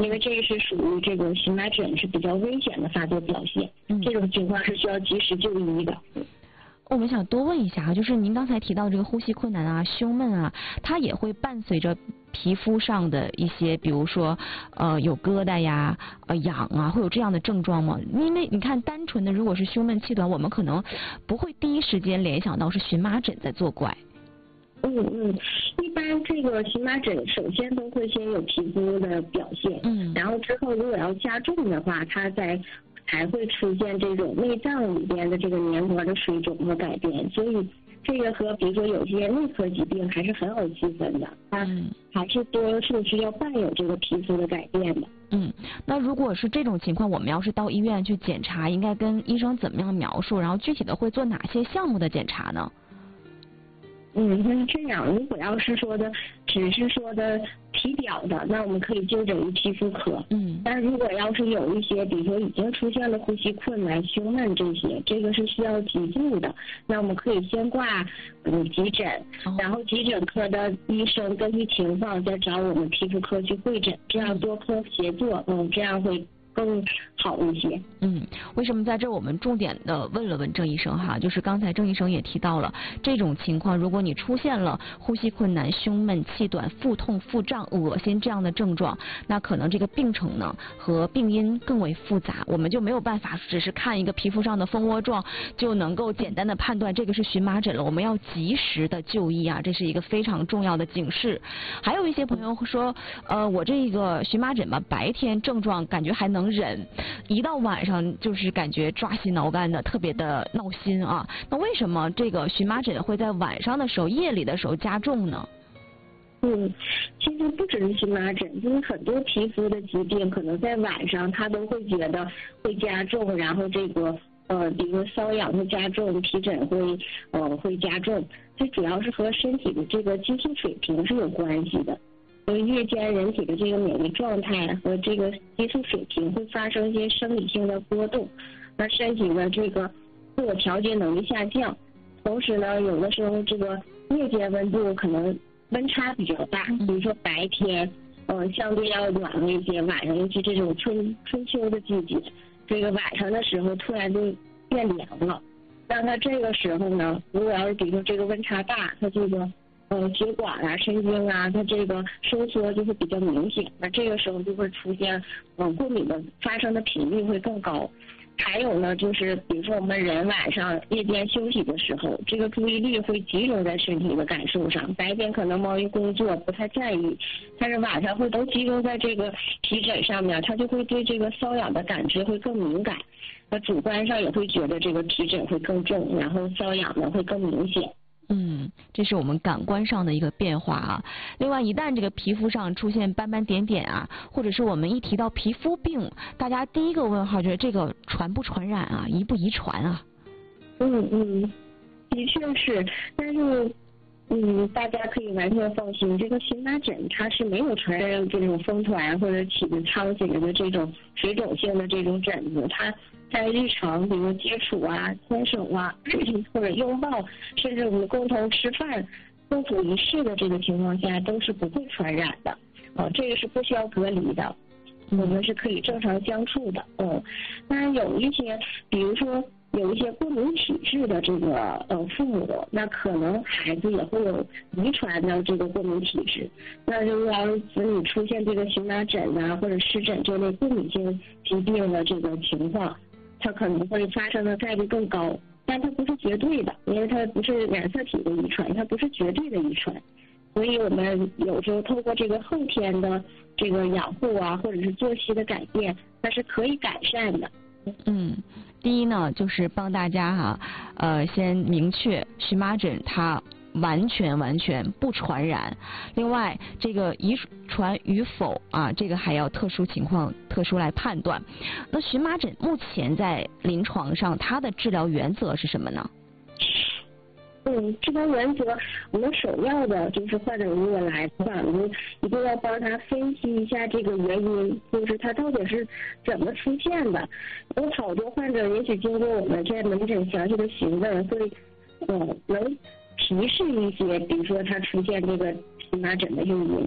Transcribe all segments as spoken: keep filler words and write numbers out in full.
因为这是属于这个荨麻疹是比较危险的发作表现， 嗯、 这种情况是需要及时就医的。 我们想多问一下啊，就是您刚才提到这个呼吸困难啊、胸闷啊，它也会伴随着皮肤上的一些，比如说呃有疙瘩呀、呃痒啊，会有这样的症状吗？因为你看，单纯的如果是胸闷气短，我们可能不会第一时间联想到是荨麻疹在作怪。 嗯嗯，一般这个荨麻疹首先都会先有皮肤的表现， 嗯， 然后之后如果要加重的话，它在才会出现这种内脏里边的这个黏膜的水肿和改变，所以这个和比如说有些内科疾病还是很好区分的，它还是多数是要伴有这个皮肤的改变的。 嗯，那如果是这种情况，我们要是到医院去检查，应该跟医生怎么样描述？然后具体的会做哪些项目的检查呢？ 嗯，那是这样。如果要是说的只是说的体表的，那我们可以就诊于皮肤科。 嗯， 但如果要是有一些，比如说已经出现了呼吸困难、胸闷这些，这个是需要急救的，那我们可以先挂嗯急诊， 哦、 然后急诊科的医生根据情况再找我们皮肤科去会诊，这样多科协作，嗯，这样会更好一些。 嗯，为什么在这我们重点的问了问郑医生哈？就是刚才郑医生也提到了这种情况，如果你出现了呼吸困难、胸闷、气短、腹痛、腹胀、恶心这样的症状，那可能这个病程呢和病因更为复杂，我们就没有办法只是看一个皮肤上的蜂窝状就能够简单的判断这个是荨麻疹了，我们要及时的就医啊，这是一个非常重要的警示。还有一些朋友说，呃，我这个荨麻疹吧，白天症状感觉还能忍，一到晚上就是感觉抓心挠肝的，特别的闹心啊。那为什么这个荨麻疹会在晚上的时候、夜里的时候加重呢？ 嗯，其实不只是荨麻疹，就是很多皮肤的疾病，可能在晚上他都会觉得会加重，然后这个呃，比如瘙痒会加重，皮疹会呃会加重，这主要是和身体的这个激素水平是有关系的。所以夜间人体的这个免疫状态和这个激素水平会发生一些生理性的波动，那身体的这个自我调节能力下降，同时呢，有的时候这个夜间温度可能温差比较大，比如说白天，呃，相对要暖和一些，晚上尤其这种春春秋的季节，这个晚上的时候突然就变凉了，那它这个时候呢，如果要是比如说这个温差大，它这个呃，血管啊、神经啊，它这个收缩就会比较明显，那这个时候就会出现，嗯、呃，过敏的发生的频率会更高。还有呢，就是比如说我们人晚上夜间休息的时候，这个注意力会集中在身体的感受上，白天可能忙于工作不太在意，但是晚上会都集中在这个皮疹上面，它就会对这个瘙痒的感知会更敏感，那主观上也会觉得这个皮疹会更重，然后瘙痒呢会更明显。 嗯，这是我们感官上的一个变化啊。另外，一旦这个皮肤上出现斑斑点点啊，或者是我们一提到皮肤病，大家第一个问号就是这个传不传染啊，遗不遗传啊？ 嗯嗯，的确是，但是嗯，大家可以完全放心，这个荨麻疹它是没有传染这种风团或者起的仓型的这种水肿性的这种疹子，它在日常比如接触啊、牵手啊或者拥抱，甚至我们共同吃饭、共处一室的这个情况下，都是不会传染的。呃，这个是不需要隔离的，我们是可以正常相处的。嗯，当然有一些，比如说有一些过敏体质的这个呃父母，那可能孩子也会有遗传的这个过敏体质。那如果要是子女出现这个荨麻疹啊或者湿疹这类过敏性疾病的这个情况，它可能会发生的概率更高，但它不是绝对的，因为它不是染色体的遗传，它不是绝对的遗传。所以我们有时候透过这个后天的这个养护啊，或者是作息的改变，它是可以改善的。 嗯，第一呢，就是帮大家哈、啊，呃，先明确荨麻疹它完全完全不传染。另外，这个遗传与否啊，这个还要特殊情况特殊来判断。那荨麻疹目前在临床上它的治疗原则是什么呢？ 嗯，治疗原则，我们首要的就是患者如果来的话，我们一定要帮他分析一下这个原因，就是他到底是怎么出现的。有好多患者也许经过我们在门诊详细的询问，会嗯能提示一些，比如说他出现这个荨麻疹的诱因。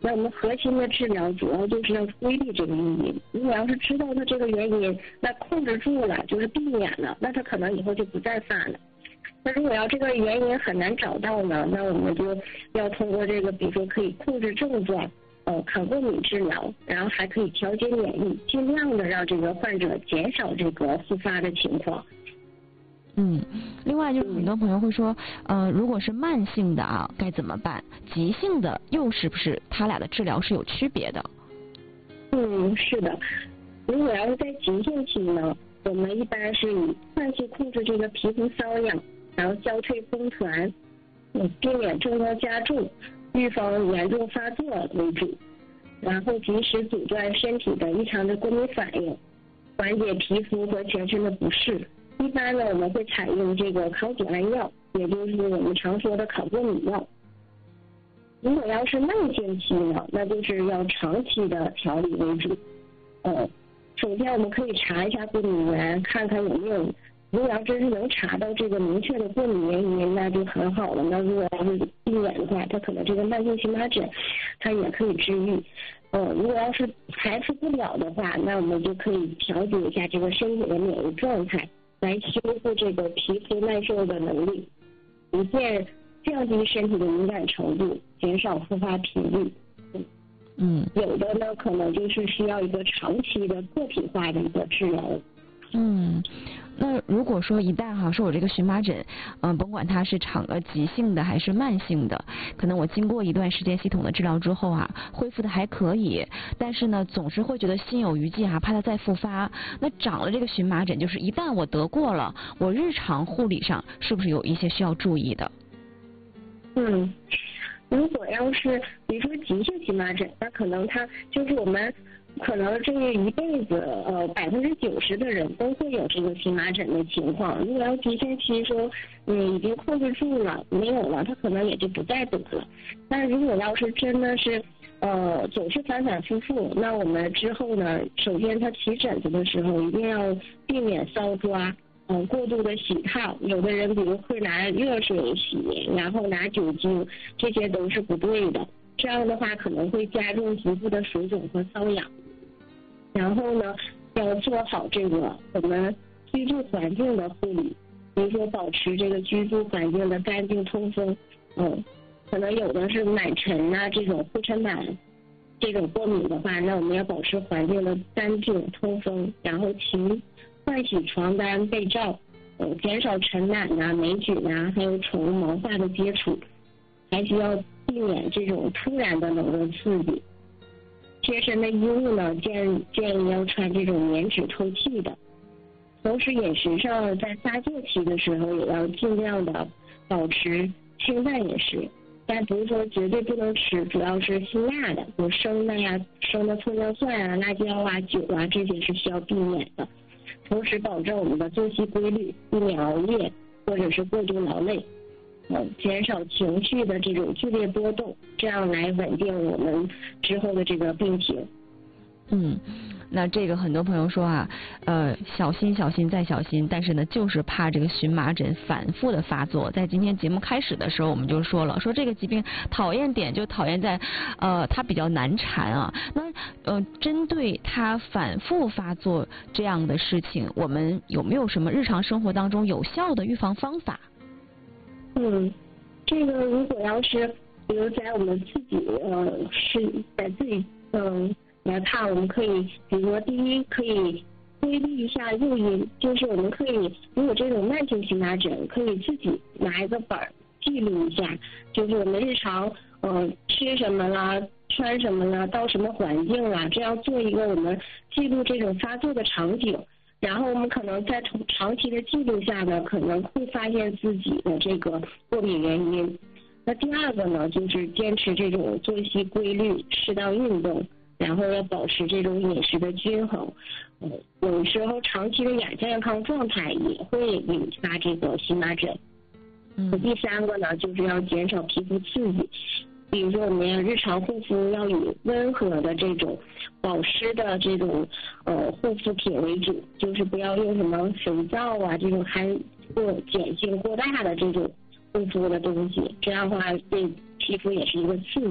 那我们核心的治疗主要就是要规避这个原因。如果要是知道它这个原因，那控制住了，就是避免了，那它可能以后就不再发了。那如果要这个原因很难找到呢，那我们就要通过这个，比如说可以控制症状，呃，抗过敏治疗，然后还可以调节免疫，尽量的让这个患者减少这个复发的情况。 嗯，另外就是很多朋友会说，呃，如果是慢性的啊，该怎么办？急性的又是不是它俩的治疗是有区别的？ 嗯，是的。如果要是在急性期呢，我们一般是以慢性控制这个皮肤瘙痒，然后消退风团，嗯，避免症状加重，预防严重发作为主，然后及时阻断身体的异常的过敏反应，缓解皮肤和全身的不适。一般呢，我们会采用这个抗组胺药，也就是我们常说的抗过敏药。如果要是慢性期呢，那就是要长期的调理为主。呃，首先我们可以查一下过敏源，看看有没有，如果要真是能查到这个明确的过敏原因，那就很好了。那如果要是避免的话，它可能这个慢性荨麻疹，它也可以治愈。呃，如果要是排除不了的话，那我们就可以调节一下这个身体的免疫状态，来修复这个皮肤耐受的能力，逐渐降低身体的敏感程度，减少复发频率。 嗯， 有的呢可能就是需要一个长期的个体化的一个治疗。 嗯，那如果说一旦哈说我这个荨麻疹，嗯、呃，甭管它是长呃急性的还是慢性的，可能我经过一段时间系统的治疗之后啊，恢复的还可以，但是呢总是会觉得心有余悸啊，怕它再复发。那长了这个荨麻疹，就是一旦我得过了，我日常护理上是不是有一些需要注意的？ 嗯，如果要是比如说急性荨麻疹，那可能它就是我们可能这一辈子呃百分之九十的人都会有这个荨麻疹的情况。如果要急性期说你已经控制住了，没有了，它可能也就不再得了。但如果要是真的是呃总是反反复复，那我们之后呢，首先它起疹子的时候一定要避免搔抓。嗯，过度的洗烫，有的人比如会拿热水洗，然后拿酒精，这些都是不对的。这样的话可能会加重皮肤的水肿和瘙痒。然后呢，要做好这个我们居住环境的护理，比如说保持这个居住环境的干净通风。嗯，可能有的是螨尘啊这种灰尘螨这种过敏的话，那我们要保持环境的干净通风，然后勤换洗床单被罩，呃，减少尘螨啊、霉菌啊，还有宠物毛发的接触，还需要避免这种突然的冷热刺激。贴身的衣物呢，建建议要穿这种棉质透气的。同时饮食上，在发作期的时候，也要尽量的保持清淡饮食，但不是说绝对不能吃，主要是辛辣的，有生的呀、生的葱姜蒜啊、辣椒啊、酒啊，这些是需要避免的。同时保证我们的作息规律，避免熬夜或者是过度劳累，呃，减少情绪的这种剧烈波动，这样来稳定我们之后的这个病情。 嗯，那这个很多朋友说啊，呃，小心小心再小心，但是呢，就是怕这个荨麻疹反复的发作。在今天节目开始的时候，我们就说了，说这个疾病讨厌点就讨厌在，呃，它比较难缠啊。那呃，针对它反复发作这样的事情，我们有没有什么日常生活当中有效的预防方法？ 嗯，这个如果要是比如在我们自己呃是在自己嗯。呃来看，我们可以，比如说，第一，可以规避一下诱因，就是我们可以，如果这种慢性荨麻疹，可以自己拿一个本儿记录一下，就是我们日常，呃，吃什么啦，穿什么啦，到什么环境啦，这样做一个我们记录这种发作的场景，然后我们可能在从长期的记录下呢，可能会发现自己的这个过敏原因。那第二个呢，就是坚持这种作息规律，适当运动。然后要保持这种饮食的均衡，呃，有时候长期的亚健康状态也会引发这个荨麻疹。 嗯， 第三个呢，就是要减少皮肤刺激，比如说我们日常护肤要以温和的这种保湿的这种呃护肤品为主，就是不要用什么肥皂啊这种含过碱性过大的这种护肤的东西，这样的话对皮肤也是一个刺激。